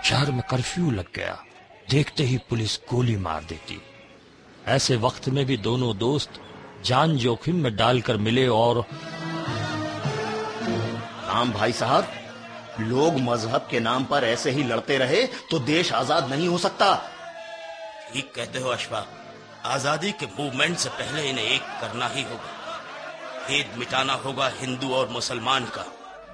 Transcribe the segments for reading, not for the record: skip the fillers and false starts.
शहर में कर्फ्यू लग गया, देखते ही पुलिस गोली मार देती। ऐसे वक्त में भी दोनों दोस्त जान जोखिम में डालकर मिले। और राम भाई साहब, लोग मजहब के नाम पर ऐसे ही लड़ते रहे तो देश आजाद नहीं हो सकता। ठीक कहते हो अशफाक, आजादी के मूवमेंट से पहले इन्हें एक करना ही होगा। भेद मिटाना होगा हिंदू और मुसलमान का।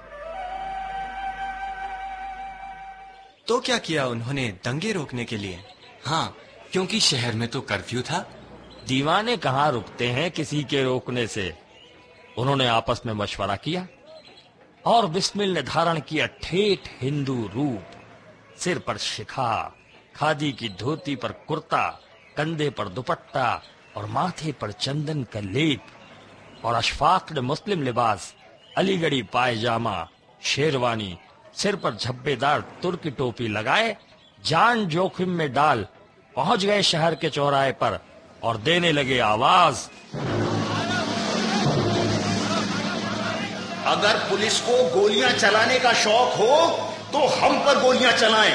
तो क्या किया उन्होंने दंगे रोकने के लिए? हाँ, क्योंकि शहर में तो कर्फ्यू था। दीवाने कहाँ रुकते हैं किसी के रोकने से। उन्होंने आपस में मशवरा किया और बिस्मिल ने धारण किया ठेठ हिंदू रूप। सिर पर शिखा, खादी की धोती पर कुर्ता, कंधे पर दुपट्टा और माथे पर चंदन का लेप। और अशफाक ने मुस्लिम लिबास, अलीगढ़ी पायजामा, शेरवानी, सिर पर झब्बेदार तुर्की टोपी लगाए, जान जोखिम में डाल पहुंच गए शहर के चौराहे पर और देने लगे आवाज। अगर पुलिस को गोलियां चलाने का शौक हो तो हम पर गोलियां चलाएं।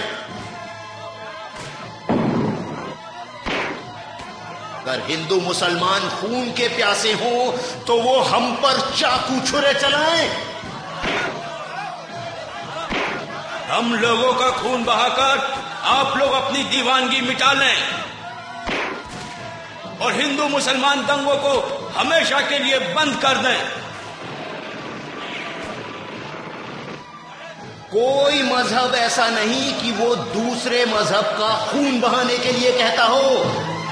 अगर हिंदू मुसलमान खून के प्यासे हों तो वो हम पर चाकू छुरे चलाएं। हम लोगों का खून बहाकर आप लोग अपनी दीवानगी मिटा लें और हिंदू मुसलमान दंगों को हमेशा के लिए बंद कर दें। कोई मजहब ऐसा नहीं कि वो दूसरे मजहब का खून बहाने के लिए कहता हो।